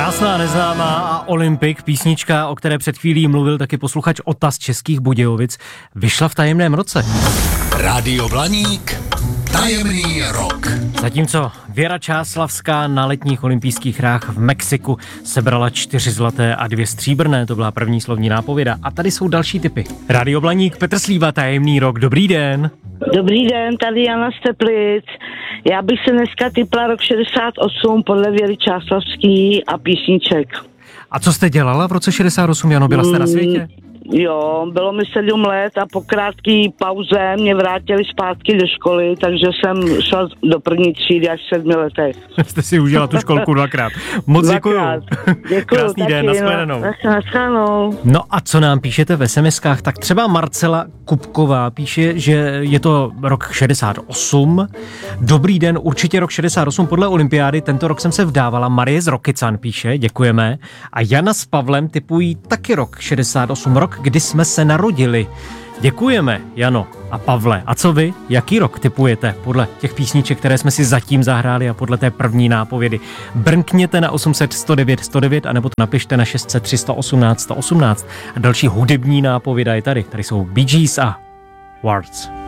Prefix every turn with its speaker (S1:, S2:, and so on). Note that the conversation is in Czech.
S1: Krásná neznámá a Olympik, písnička, o které před chvílí mluvil taky posluchač Ota z Českých Budějovic, vyšla v tajemném roce.
S2: Rádio Blaník, tajemný rok.
S1: Zatímco Věra Čáslavská na letních olympijských hrách v Mexiku sebrala 4 zlaté a 2 stříbrné, to byla první slovní nápověda. A tady jsou další tipy. Rádio Blaník, Petr Slíva, tajemný rok, dobrý den.
S3: Dobrý den, tady Jana z Teplic. Já bych se dneska tipla rok 68 podle Věry Čáslavský a písniček.
S1: A co jste dělala v roce 68, Jano, byla jste na světě?
S3: Jo, bylo mi 7 let a po krátké pauze mě vrátili zpátky do školy, takže jsem šla do první třídy až v 7 letech.
S1: Jste si užila tu školku dvakrát. Moc děkuju. Krásný den, nashledanou.
S3: Nashledanou.
S1: No a co nám píšete v SMS-kách? Tak třeba Marcela Kupková píše, že je to rok 68. Dobrý den, určitě rok 68 podle olympiády. Tento rok jsem se vdávala. Marie z Rokycan píše, děkujeme. A Jana s Pavlem tipují taky rok 68, rok, kdy jsme se narodili. Děkujeme, Jano a Pavle. A co vy? Jaký rok tipujete podle těch písniček, které jsme si zatím zahráli a podle té první nápovědy? Brnkněte na 800 109 109 anebo to napište na 600 318 118. A další hudební nápověda je tady. Tady jsou Bee Gees a Words.